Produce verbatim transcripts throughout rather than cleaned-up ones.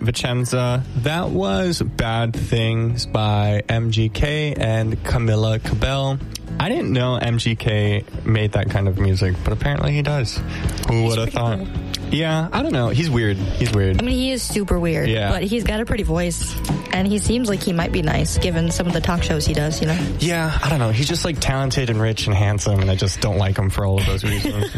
Vicenza. That was Bad Things by M G K and Camila Cabello. I didn't know M G K made that kind of music, but apparently he does. Who would have thought? Cool. Yeah, I don't know. He's weird. He's weird. I mean, he is super weird, yeah. But he's got a pretty voice. And he seems like he might be nice, given some of the talk shows he does, you know? Yeah, I don't know. He's just, like, talented and rich and handsome, and I just don't like him for all of those reasons.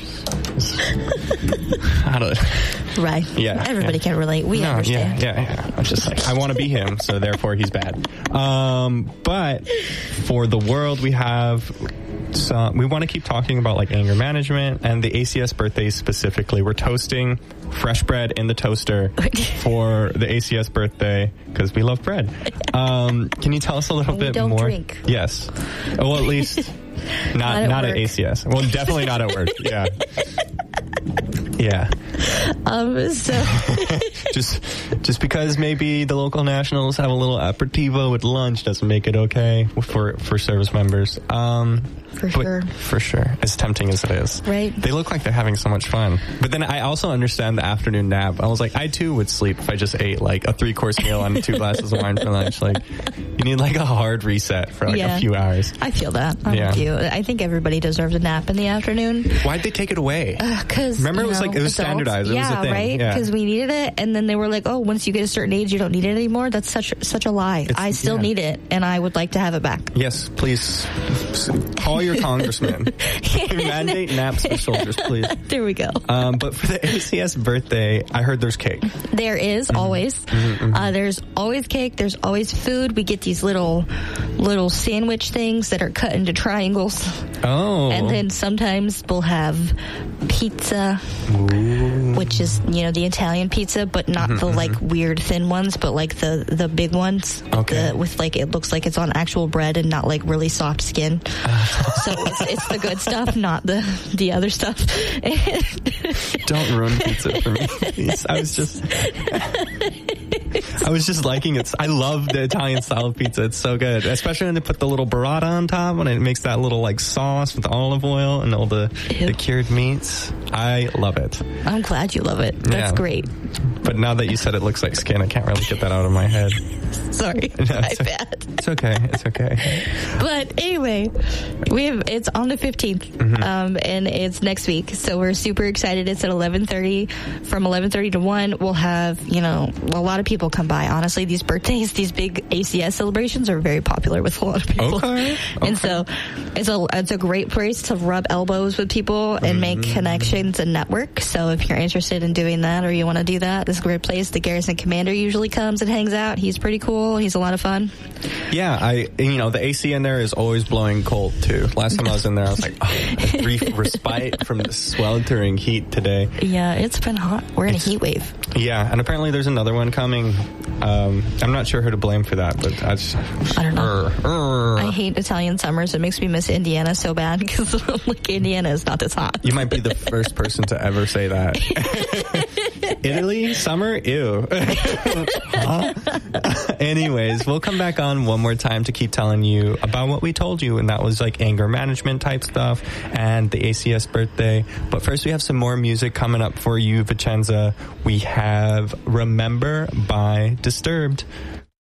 I don't Right. Yeah. Everybody yeah. can relate. We no, understand. Yeah, yeah, yeah. I'm just like, I want to be him, so therefore he's bad. Um, but for the world, we have... So we want to keep talking about like anger management and the A C S birthdays specifically. We're toasting fresh bread in the toaster for the A C S birthday because we love bread. Um, can you tell us a little we bit don't more? Drink. Yes. Well, at least not not, at, not at A C S. Well, definitely not at work. Yeah. Yeah. Um, so just just because maybe the local nationals have a little aperitivo at lunch doesn't make it okay for for service members. Um, for sure. For sure. As tempting as it is. Right. They look like they're having so much fun. But then I also understand the afternoon nap. I was like, I too would sleep if I just ate like a three course meal and two glasses of wine for lunch. Like, you need like a hard reset for like yeah. a few hours. I feel that. I'm yeah. with you. I think everybody deserves a nap in the afternoon. Why'd they take it away? Because uh, remember it was know, like it was adults, standardized. It yeah, was a thing. right. Because yeah. we needed it, and then they were like, "Oh, once you get a certain age, you don't need it anymore." That's such such a lie. It's, I still yeah. need it, and I would like to have it back. Yes, please call your congressman. Mandate naps for soldiers, please. There we go. Um, but for the A C S birthday, I heard there's cake. There is mm-hmm. always. Mm-hmm, mm-hmm. Uh, there's always cake. There's always food. We get these little little sandwich things that are cut into triangles. Oh. And then sometimes we'll have pizza, Ooh. which is, you know, the Italian pizza, but not mm-hmm, the like mm-hmm. weird thin ones, but like the, the big ones. Okay. The, with like, it looks like it's on actual bread and not like really soft skin. So it's, it's the good stuff, not the, the other stuff. Don't ruin pizza for me, please. I was just... I was just liking it. I love the Italian style of pizza. It's so good. Especially when they put the little burrata on top and it makes that little like sauce with olive oil and all the, the cured meats. I love it. I'm glad you love it. That's yeah. great. But now that you said it looks like skin, I can't really get that out of my head. Sorry. No, my it's, bad. It's okay. It's okay. But anyway, we have, it's on the fifteenth, mm-hmm. um, and it's next week. So we're super excited. It's at eleven thirty. From eleven thirty to one, we'll have, you know, a lot of people come by. Honestly, these birthdays, these big A C S celebrations are very popular with a lot of people. Okay. And okay. so it's a, it's a great place to rub elbows with people and mm-hmm. make connections and network. So if you're interested in doing that or you want to do that, this is a great place. The Garrison Commander usually comes and hangs out. He's pretty cool. He's a lot of fun. Yeah, I you know, the A C in there is always blowing cold too. Last time I was in there, I was like, oh, a brief respite from the sweltering heat today. Yeah, it's been hot. We're in it's, a heat wave. Yeah, and apparently there's another one coming. Um, I'm not sure who to blame for that, but I just... I don't know. Uh, uh. I hate Italian summers. It makes me miss Indiana so bad because like Indiana is not this hot. You might be the first person to ever say that. Italy? Summer? Ew. Huh? Anyways, we'll come back on one more time to keep telling you about what we told you, and that was like anger management type stuff and the A C S birthday. But first, we have some more music coming up for you, Vicenza. We have Remember by Disturbed.